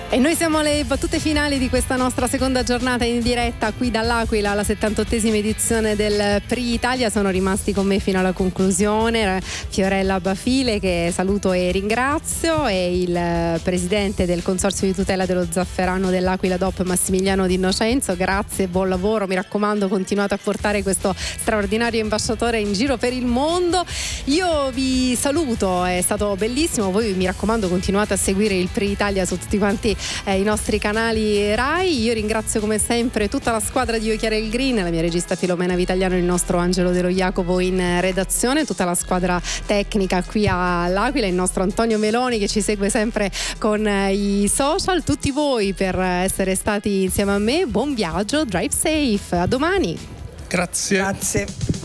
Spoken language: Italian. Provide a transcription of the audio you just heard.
E noi siamo alle battute finali di questa nostra seconda giornata in diretta qui dall'Aquila, la 78esima edizione del Pri Italia. Sono rimasti con me fino alla conclusione Fiorella Bafile, che saluto e ringrazio, e il presidente del Consorzio di tutela dello zafferano dell'Aquila DOP, Massimiliano D'Innocenzo. Grazie e buon lavoro, mi raccomando, continuate a portare questo straordinario ambasciatore in giro per il mondo. Io vi saluto, è stato bellissimo. Voi, mi raccomando, continuate a seguire il Pri Italia su tutti quanti i nostri canali Rai. Io ringrazio come sempre tutta la squadra di Io Chiara il Green, la mia regista Filomena Vitagliano, il nostro Angelo Dello Jacopo in redazione, tutta la squadra tecnica qui all'Aquila, il nostro Antonio Meloni che ci segue sempre con i social, tutti voi per essere stati insieme a me. Buon viaggio, drive safe, a domani. Grazie.